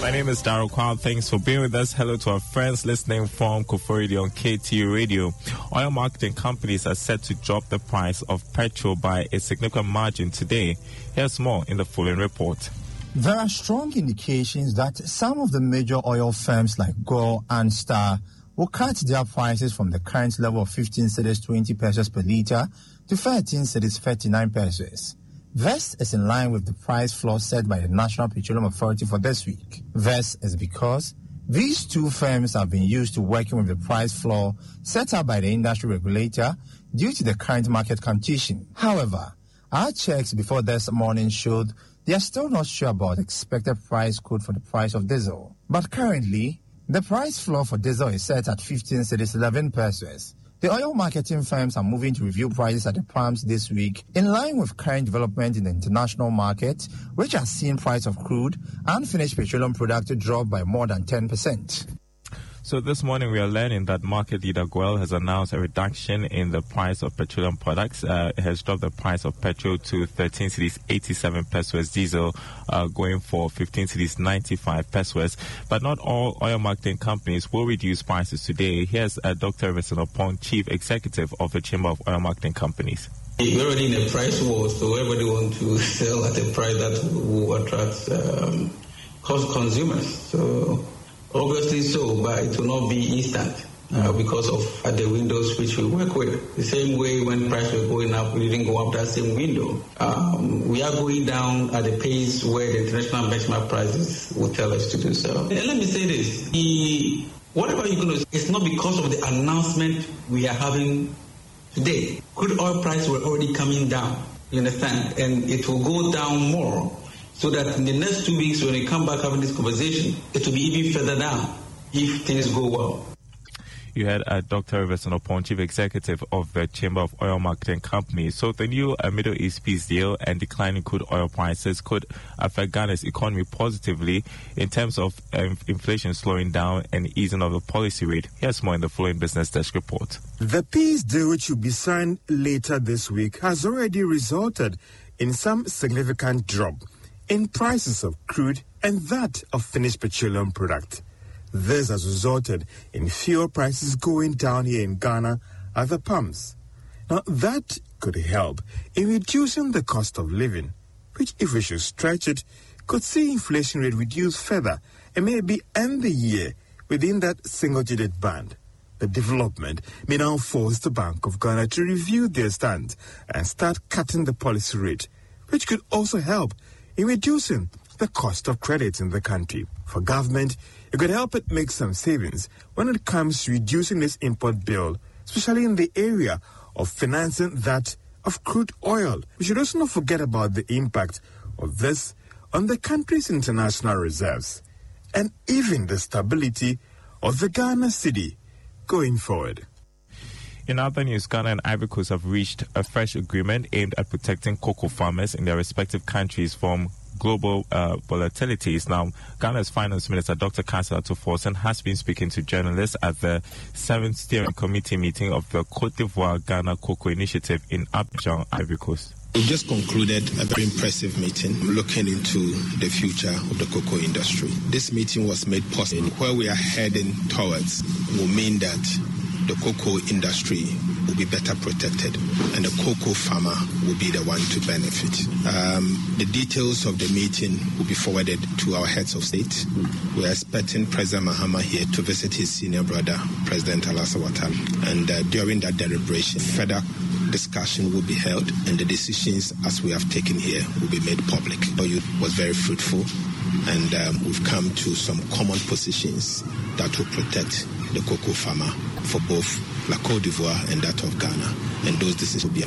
My name is Daryl Kwan. Thanks for being with us. Hello to our friends listening from Koforidua on KTU Radio. Oil marketing companies are set to drop the price of petrol by a significant margin today. Here's more in the following report. There are strong indications that some of the major oil firms like Gore and Star will cut their prices from the current level of 15 cedis 20 pesos per litre to 13 cedis 39 pesos. This is in line with the price floor set by the National Petroleum Authority for this week. This is because these two firms have been used to working with the price floor set up by the industry regulator due to the current market condition. However, our checks before this morning showed they are still not sure about the expected price quote for the price of diesel. But currently, the price floor for diesel is set at 15 cedis 11 pesos. The oil marketing firms are moving to review prices at the pumps this week in line with current development in the international market, which has seen price of crude and finished petroleum product drop by more than 10%. So this morning we are learning that market leader GOIL has announced a reduction in the price of petroleum products. It has dropped the price of petrol to 13 cedis 87 pesos, diesel going for 15 cedis 95 pesos. But not all oil marketing companies will reduce prices today. Here's Dr. Everson Opong, Chief Executive of the Chamber of Oil Marketing Companies. We're already in a price war, so everybody wants to sell at a price that will attract consumers. So obviously so, but it will not be instant because of the windows which we work with. The same way when prices were going up, we didn't go up that same window. We are going down at a pace where the international benchmark prices will tell us to do so. And let me say this, whatever you're going to, it's not because of the announcement we are having today. Crude oil prices were already coming down, you understand, and it will go down more. So that in the next 2 weeks, when we come back having this conversation, it will be even further down if things go well. You had Dr. Everson Opong, Chief Executive of the Chamber of Oil Marketing Companies. So the new Middle East peace deal and declining crude oil prices could affect Ghana's economy positively in terms of inflation slowing down and easing of the policy rate. Here's more in the following Business Desk report. The peace deal, which will be signed later this week, has already resulted in some significant drop in prices of crude and that of finished petroleum product. This has resulted in fuel prices going down here in Ghana at the pumps. Now, that could help in reducing the cost of living, which, if we should stretch it, could see inflation rate reduce further and maybe end the year within that single-digit band. The development may now force the Bank of Ghana to review their stance and start cutting the policy rate, which could also help in reducing the cost of credit in the country. For government, it could help it make some savings when it comes to reducing this import bill, especially in the area of financing that of crude oil. We should also not forget about the impact of this on the country's international reserves and even the stability of the Ghana cedi going forward. In other news, Ghana and Ivory Coast have reached a fresh agreement aimed at protecting cocoa farmers in their respective countries from global volatilities. Now, Ghana's Finance Minister, Dr. Councillor Tuforsen, has been speaking to journalists at the 7th Steering Committee meeting of the Côte d'Ivoire Ghana Cocoa Initiative in Abidjan, Ivory Coast. We just concluded a very impressive meeting looking into the future of the cocoa industry. This meeting was made possible. Where we are heading towards will mean that the cocoa industry will be better protected and the cocoa farmer will be the one to benefit. The details of the meeting will be forwarded to our heads of state. We are expecting President Mahama here to visit his senior brother, President Alassane Ouattara. And during that deliberation, further discussion will be held and the decisions as we have taken here will be made public. It was very fruitful and we've come to some common positions that will protect the cocoa farmer for both La Côte d'Ivoire and that of Ghana. And those decisions will be